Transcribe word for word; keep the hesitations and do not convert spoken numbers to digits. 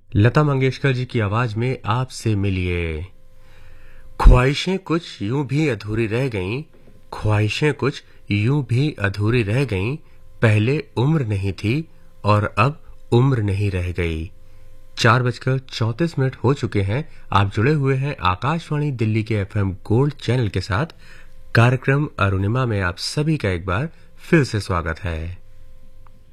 लता मंगेशकर जी की आवाज में आपसे मिलिए। ख्वाहिशें कुछ यूं भी अधूरी रह गईं, ख्वाहिशें कुछ यूं भी अधूरी रह गईं, पहले उम्र नहीं थी और अब उम्र नहीं रह गई। चार बजकर चौंतीस मिनट हो चुके हैं। आप जुड़े हुए हैं आकाशवाणी दिल्ली के एफएम गोल्ड चैनल के साथ। कार्यक्रम अरुणिमा में आप सभी का एक बार फिर से स्वागत है।